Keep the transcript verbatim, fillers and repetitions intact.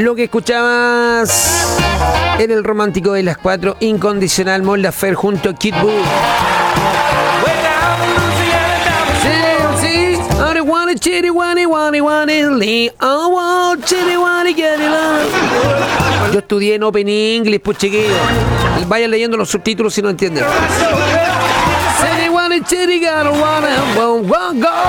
Lo que escuchabas era el romántico de las cuatro, Incondicional, Mon Laferte junto a Kid Buu. Sí, sí. I want it, chitty, want it, want it, want it, I want chitty, want it, get it, love. Yo estudié en Open English, pues chiquillos. Vayan leyendo los subtítulos si no entienden. Chitty, want it, chitty, gotta want it, won't go.